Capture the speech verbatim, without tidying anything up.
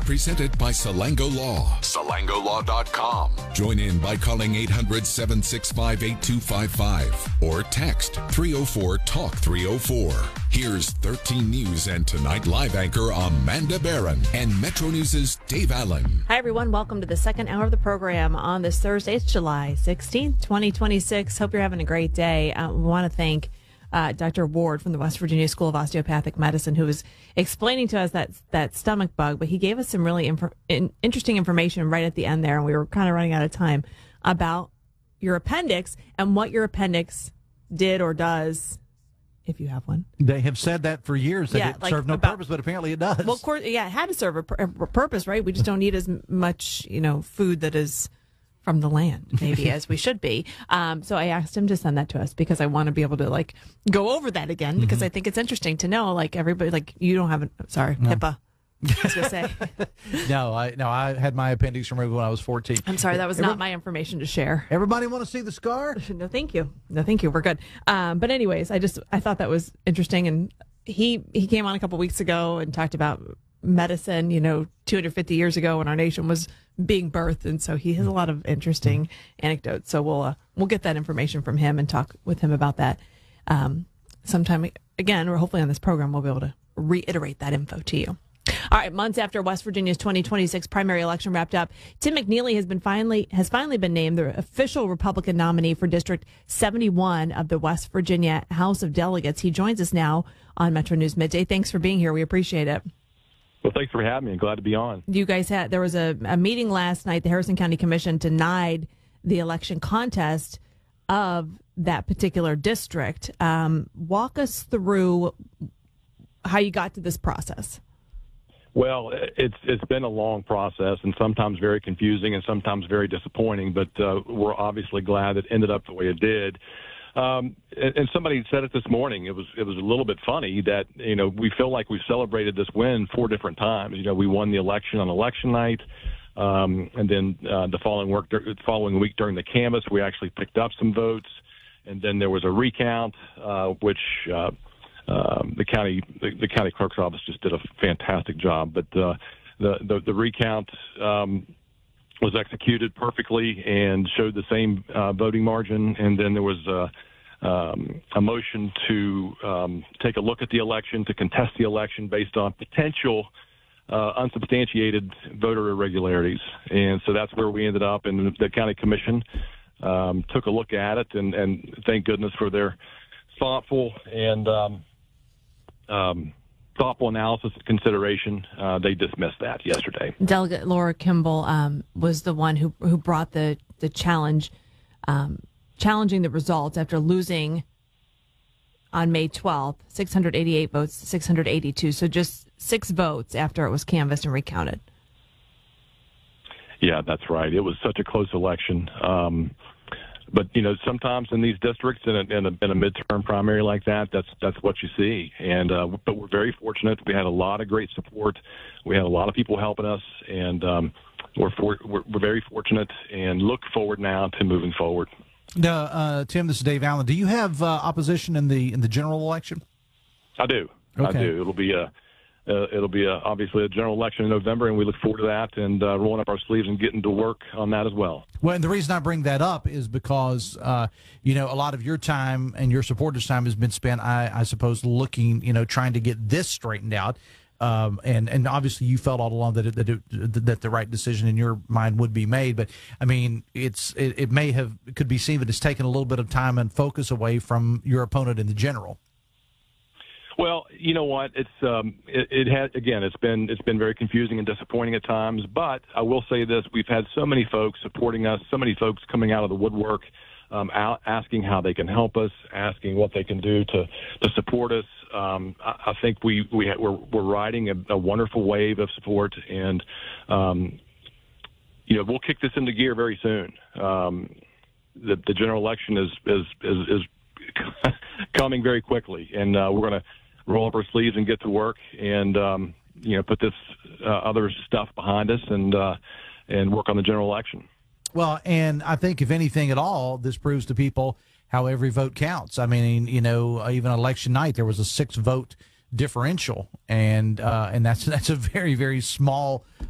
presented by Salango Law. Salango Law dot com. Join in by calling eight hundred, seven six five, eight two five five or text three oh four, talk three oh four. Here's thirteen News and Tonight Live anchor Amanda Barron and Metro News' Dave Allen. Hi, everyone. Welcome to the second hour of the program on this Thursday. It's July sixteenth, twenty twenty-six. Hope you're having a great day. I want to thank uh, Doctor Ward from the West Virginia School of Osteopathic Medicine, who was explaining to us that that stomach bug, but he gave us some really inf- in, interesting information right at the end there, and we were kind of running out of time, about your appendix and what your appendix did or does, if you have one. They have said that for years, that yeah, it like served no about, purpose, but apparently it does. Well, of course, yeah, it had to serve a, pur- a purpose, right? We just don't eat as much, you know, food that is from the land, maybe, as we should be. Um, so I asked him to send that to us because I want to be able to, like, go over that again, because mm-hmm. I think it's interesting to know, like, everybody, like, you don't have a, sorry, no. HIPAA. I was going to say. no, I no, I had my appendix removed when I was fourteen. I'm sorry, that was Every, not my information to share. Everybody want to see the scar? No, thank you. No, thank you. We're good. Um, but anyways, I just I thought that was interesting, and he he came on a couple weeks ago and talked about medicine, you know, two hundred fifty years ago when our nation was being birthed, and so he has a lot of interesting anecdotes. So we'll uh, we'll get that information from him and talk with him about that um, sometime again, or hopefully on this program we'll be able to reiterate that info to you. All right, months after West Virginia's twenty twenty-six primary election wrapped up, Tim McNeely has been finally has finally been named the official Republican nominee for District seventy-one of the West Virginia House of Delegates. He joins us now on Metro News Midday. Thanks for being here. We appreciate it. Well, thanks for having me. I'm glad to be on. You guys had there was a, a meeting last night. The Harrison County Commission denied the election contest of that particular district. Um, walk us through how you got to this process. Well, it's it's been a long process, and sometimes very confusing and sometimes very disappointing, but uh, we're obviously glad it ended up the way it did. Um, and, and somebody said it this morning. It was it was a little bit funny that, you know, we feel like we celebrated this win four different times. You know, we won the election on election night, um, and then uh, the following work following week during the canvass, we actually picked up some votes, and then there was a recount, uh, which uh, Um, the county, the, the county clerk's office just did a fantastic job. But uh, the, the the recount um, was executed perfectly and showed the same uh, voting margin. And then there was a, um, a motion to um, take a look at the election, to contest the election based on potential uh, unsubstantiated voter irregularities. And so that's where we ended up. And the county commission um, took a look at it, and, and thank goodness for their thoughtful and um, Um, thoughtful analysis and consideration. Uh, they dismissed that yesterday. Delegate Laura Kimball um, was the one who who brought the the challenge, um, challenging the results after losing on May twelfth, six hundred eighty-eight votes to six hundred eighty-two. So just six votes after it was canvassed and recounted. Yeah, that's right. It was such a close election. Um, But, you know, sometimes in these districts, in a, in a, in a midterm primary like that, that's that's what you see. And uh, but we're very fortunate. We had a lot of great support. We had a lot of people helping us, and um, we're, for, we're we're very fortunate and look forward now to moving forward. Now, uh, Tim, this is Dave Allen. Do you have uh, opposition in the in the general election? I do. Okay. I do. It'll be a. Uh, it'll be a, obviously a general election in November, and we look forward to that and uh, rolling up our sleeves and getting to work on that as well. Well, and the reason I bring that up is because, uh, you know, a lot of your time and your supporters' time has been spent, I, I suppose, looking, you know, trying to get this straightened out. Um, and, and obviously you felt all along that it, that, it, that the right decision in your mind would be made. But, I mean, it's it, it may have it could be seen that it's taken a little bit of time and focus away from your opponent in the general. Well, you know what? It's um, it, it has again. It's been it's been very confusing and disappointing at times. But I will say this: we've had so many folks supporting us, so many folks coming out of the woodwork, um, out, asking how they can help us, asking what they can do to to support us. Um, I, I think we we ha- we're we're riding a, a wonderful wave of support, and um, you know we'll kick this into gear very soon. Um, the the general election is is is, is coming very quickly, and uh, we're going to roll up our sleeves and get to work, and um, you know, put this uh, other stuff behind us, and uh, and work on the general election. Well, and I think if anything at all, this proves to people how every vote counts. I mean, you know, even election night there was a six vote differential, and uh, and that's that's a very very small